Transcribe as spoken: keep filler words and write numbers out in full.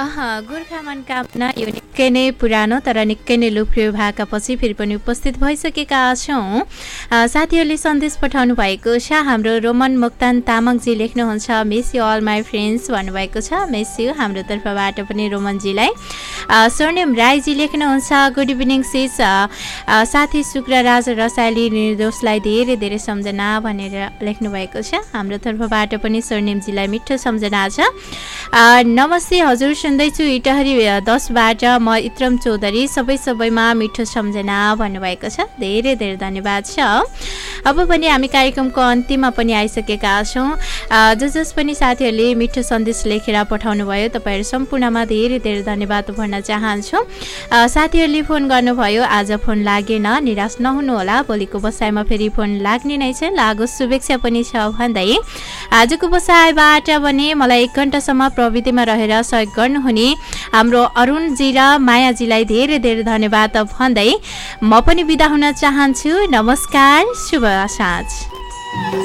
अह गोर्खा मनोकामना यो निकै नै पुरानो तर निकै नै लोकप्रिय भएका पछि फेरि पनि उपस्थित भइसकेका छौँ। साथीहरूले सन्देश पठाउनु भएको छ। हाम्रो रोमन मोक्तान तामाङजी लेख्नुहुन्छ miss you all my friends भन्नुभएको छ। मिस यु हाम्रो तर्फबाट पनि रोमनजीलाई। स्वर्णिम राईजी लेख्नुहुन्छ गुड इभिनिङ सिस, साथी शुक्रराज रसाइली निर्दोषलाई धेरै धेरै सम्झना भनेर लेख्नुभएको छ। हाम्रो तर्फबाट पनि स्वर्णिमजीलाई मिठो सम्झना छ। नमस्ते हजुर, सुन्दैछु इटहरी दसबाट म इत्रम चौधरी, सबै सबैमा मिठो सम्झना भन्नुभएको छ। धेरै धेरै धन्यवाद छ। अब पनि हामी कार्यक्रमको अन्तिममा पनि आइसकेका छौँ। जस जस पनि साथीहरूले मिठो सन्देश लेखेर पठाउनु भयो तपाईँहरू सम्पूर्णमा धेरै धेरै धन्यवाद भन्न चाहन्छु। साथीहरूले फोन गर्नुभयो, आज फोन लागेन, निराश नहुनुहोला, भोलिको बसाइमा फेरि फोन लाग्ने नै छ, लागोस् शुभेच्छा पनि छ भन्दै आजको बसाइबाट भने मलाई एक घन्टासम्म प्रविधिमा रहेर सहयोग गर्नुहुने हाम्रो अरुणजी र मायाजीलाई धेरै धेरै धन्यवाद भन्दै म पनि बिदा हुन चाहन्छु। नमस्कार, शुभ साँझ।